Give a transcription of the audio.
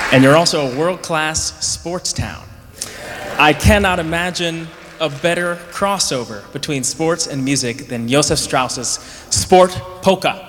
And you're also a world-class sports town. I cannot imagine a better crossover between sports and music than Josef Strauss's Sport Polka.